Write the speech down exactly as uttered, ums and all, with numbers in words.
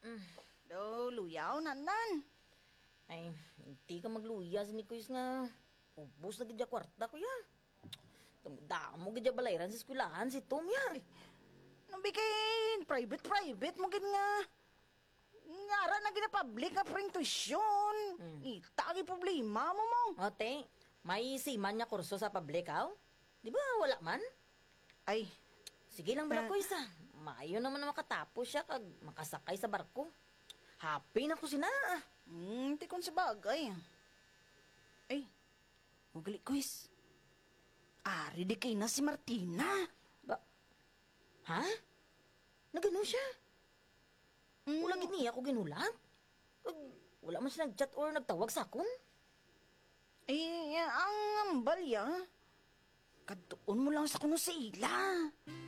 Do, luyaw, nanan. Ay, hindi ka magluya sa ni Kuis nga. Ubus na gidya kwarta, kuya. Damo gidya balayran sa eskwelahan si Tom ya. Nabigay, private-private mo gid nga. Ngara na gina public nga pring tuition. Mm. Itagi problema mo mo. Ote, may siman niya kurso sa public, haw? Di ba wala man? Ay, Sige lang bala Ah. Kuis ah. Maayo naman na makatapos siya kag makasakay sa barko. Happy na ko sina. hmm, tikon sa bagay. Ay, magali quiz. Ari di kay na si Martina. Ba? Ha? Nagano siya? Hmm, Wala gid niya ako ginulat. Kag wala man siya nag-chat or nagtawag sa akon. Ay, ang ambal ya. Kadoon mo lang sa kuno sa ila.